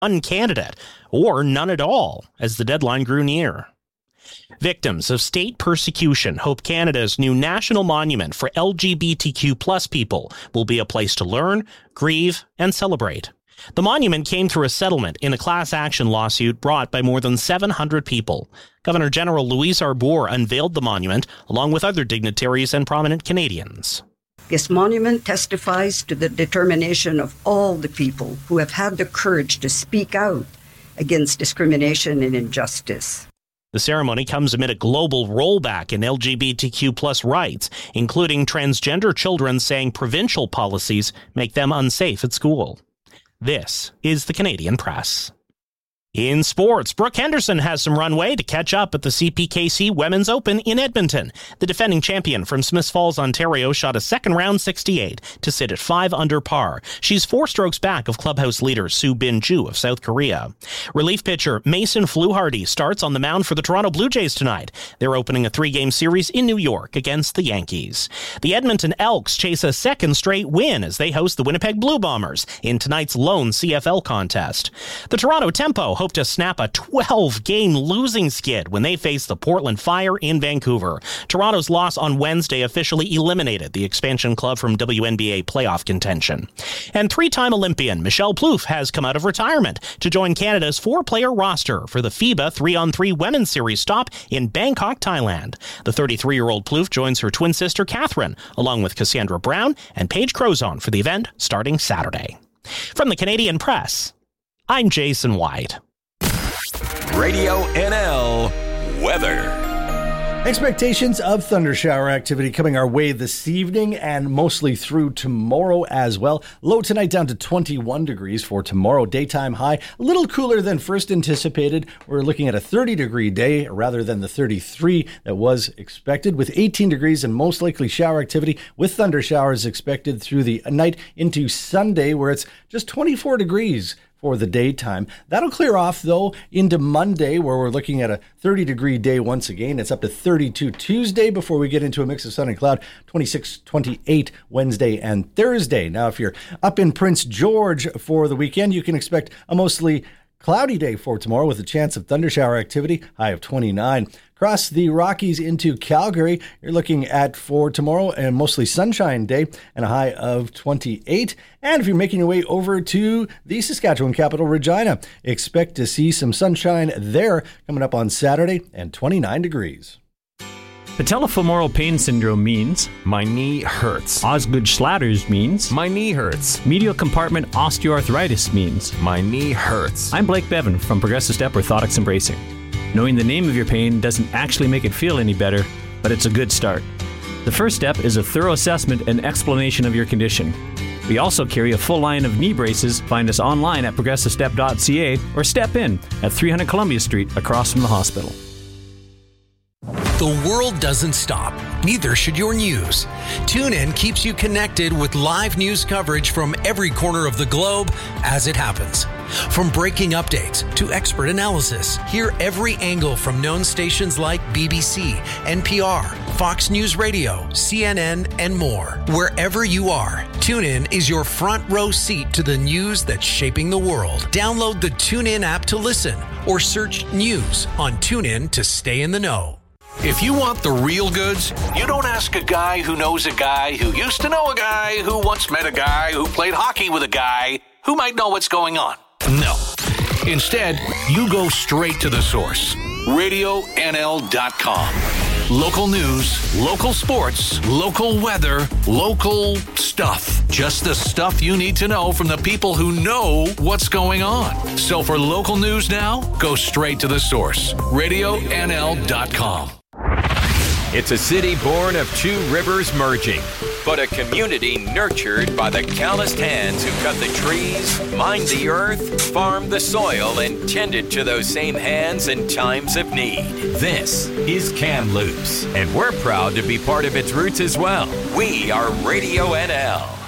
one candidate, or none at all, as the deadline grew near. Victims of state persecution hope Canada's new national monument for LGBTQ+ people will be a place to learn, grieve, and celebrate. The monument came through a settlement in a class action lawsuit brought by more than 700 people. Governor General Louise Arbour unveiled the monument, along with other dignitaries and prominent Canadians. This monument testifies to the determination of all the people who have had the courage to speak out against discrimination and injustice. The ceremony comes amid a global rollback in LGBTQ+ rights, including transgender children saying provincial policies make them unsafe at school. This is the Canadian Press. In sports, Brooke Henderson has some runway to catch up at the CPKC Women's Open in Edmonton. The defending champion from Smiths Falls, Ontario, shot a second-round 68 to sit at 5 under par. She's 4 strokes back of clubhouse leader Soo Bin Ju of South Korea. Relief pitcher Mason Fluharty starts on the mound for the Toronto Blue Jays tonight. They're opening a 3-game series in New York against the Yankees. The Edmonton Elks chase a second straight win as they host the Winnipeg Blue Bombers in tonight's lone CFL contest. The Toronto Tempo hope to snap a 12-game losing skid when they face the Portland Fire in Vancouver. Toronto's loss on Wednesday officially eliminated the expansion club from WNBA playoff contention. And 3-time Olympian Michelle Plouffe has come out of retirement to join Canada's 4-player roster for the FIBA 3-on-3 Women's Series stop in Bangkok, Thailand. The 33-year-old Plouffe joins her twin sister Catherine, along with Cassandra Brown and Paige Crozon for the event starting Saturday. From the Canadian Press, I'm Jason White. Radio NL weather. Expectations of thunder shower activity coming our way this evening and mostly through tomorrow as well. Low tonight down to 21 degrees for tomorrow. Daytime high, a little cooler than first anticipated. We're looking at a 30-degree day rather than the 33 that was expected, with 18 degrees and most likely shower activity with thunder showers expected through the night into Sunday, where it's just 24 degrees for the daytime. That'll clear off, though, into Monday, where we're looking at a 30-degree day once again. It's up to 32 Tuesday before we get into a mix of sun and cloud, 26, 28 Wednesday and Thursday. Now, if you're up in Prince George for the weekend, you can expect a mostly cloudy day for tomorrow with a chance of thunder shower activity, high of 29. Across the Rockies into Calgary, you're looking at for tomorrow a mostly sunshine day and a high of 28. And if you're making your way over to the Saskatchewan capital, Regina, expect to see some sunshine there coming up on Saturday and 29 degrees. Patellofemoral pain syndrome means My knee hurts. Osgood-Schlatters means My knee hurts. medial compartment osteoarthritis means. My knee hurts. I'm Blake Bevan from Progressive Step Orthotics and Bracing. Knowing the name of your pain doesn't actually make it feel any better, but it's a good start. The first step is a thorough assessment and explanation of your condition. We also carry a full line of knee braces. Find us online at progressivestep.ca or step in at 300 Columbia Street across from the hospital. The world doesn't stop. Neither should your news. TuneIn keeps you connected with live news coverage from every corner of the globe as it happens. From breaking updates to expert analysis, hear every angle from known stations like BBC, NPR, Fox News Radio, CNN, and more. Wherever you are, TuneIn is your front row seat to the news that's shaping the world. Download the TuneIn app to listen or search news on TuneIn to stay in the know. If you want the real goods, you don't ask a guy who knows a guy who used to know a guy who once met a guy who played hockey with a guy who might know what's going on. No. Instead, you go straight to the source. RadioNL.com. Local news, local sports, local weather, local stuff. Just the stuff you need to know from the people who know what's going on. So for local news now, go straight to the source. RadioNL.com. It's a city born of two rivers merging, but a community nurtured by the calloused hands who cut the trees, mined the earth, farmed the soil, and tended to those same hands in times of need. This is Kamloops, and we're proud to be part of its roots as well. We are Radio NL.